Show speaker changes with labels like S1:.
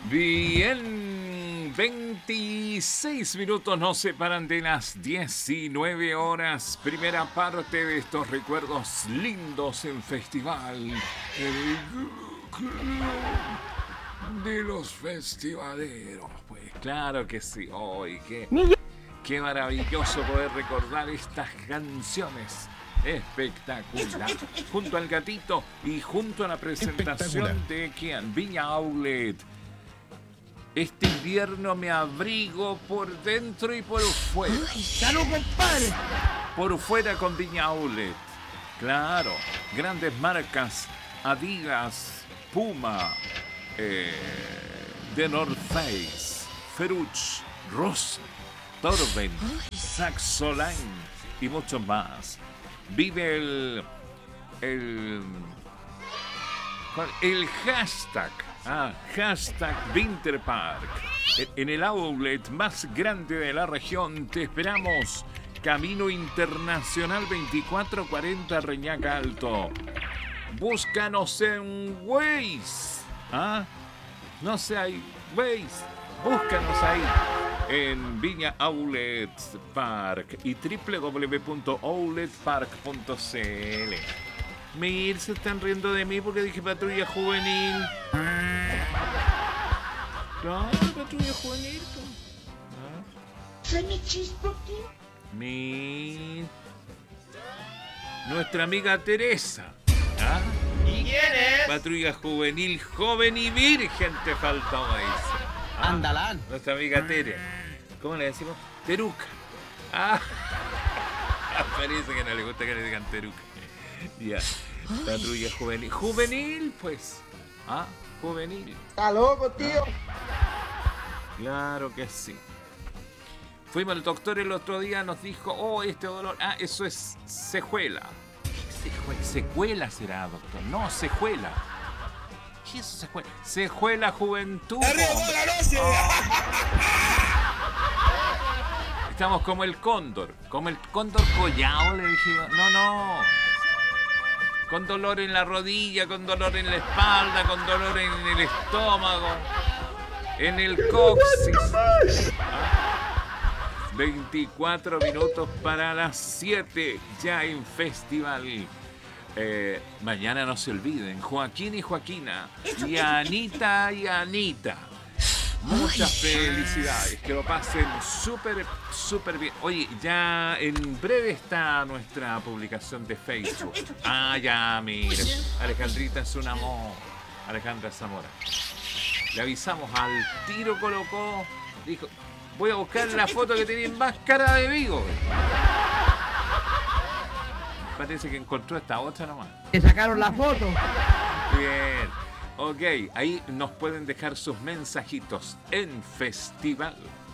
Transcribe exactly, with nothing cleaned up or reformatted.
S1: Bien, veintiséis minutos nos separan de las diecinueve horas. Primera parte de estos recuerdos lindos en festival. El club de los festivaleros. Pues claro que sí. Hoy qué, qué maravilloso poder recordar estas canciones. Espectacular. Junto al gatito y junto a la presentación de ¿quién? Viña Outlet. Este invierno me abrigo por dentro y por fuera.
S2: ¡Salud, compadre!
S1: Por fuera con Viña Outlet. Claro, grandes marcas: Adidas, Puma, eh, The North Face, Ferrucci, Ross, Torben, Saxoline y muchos más. Vive el el el hashtag. Ah, hashtag Winter Park. En el outlet más grande de la región te esperamos. Camino Internacional veinticuatro cuarenta Reñaca Alto. Búscanos en Waze. ¿Ah? No sé, hay Waze. Búscanos ahí en Viña Outlet Park y doble u doble u doble u punto outlet park punto c l. Mir, se están riendo de mí porque dije patrulla juvenil. Claro, patrulla juvenil.
S2: Soy mi chispote.
S1: Mi... Nuestra amiga Teresa. ¿Ah?
S3: ¿Y quién es?
S1: Patrulla juvenil, joven y virgen te faltaba eso. ¿Ah?
S3: Andalán.
S1: Nuestra amiga Tere. ¿Cómo le decimos? Teruca. Ah. Parece que no le gusta que le digan Teruca. Ya. Patrulla juvenil. Juvenil, pues. Ah, juvenil.
S3: ¿Está loco, tío?
S1: Claro que sí. Fuimos al doctor el otro día, nos dijo, oh, este dolor, ah, eso es secuela. Secue- Secuela será, doctor. No, secuela. ¿Qué es eso, secuela? Secuela juventud. Estamos como el cóndor, como el cóndor collao, le dije yo. No, no. Con dolor en la rodilla, con dolor en la espalda, con dolor en el estómago, en el coxis. veinticuatro minutos para las siete, ya en festival. Eh, mañana no se olviden, Joaquín y Joaquina, y Anita y Anita. Muchas felicidades, que lo pasen súper, súper bien. Oye, ya en breve está nuestra publicación de Facebook. Ah, ya, mire. Alejandrita es un amor. Alejandra Zamora. Le avisamos, al tiro colocó. Dijo, voy a buscar la foto que tenía en máscara de Vigo. Parece que encontró esta otra nomás.
S2: Que sacaron la foto.
S1: Bien. Ok, ahí nos pueden dejar sus mensajitos en festival